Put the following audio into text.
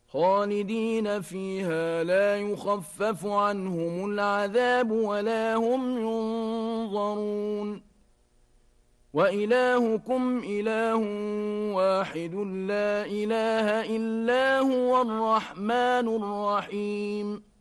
خالدين فيها لا يخفف عنهم العذاب ولا هم ينظرون وإلهكم إله واحد لا إله إلا هو الرحمن الرحيم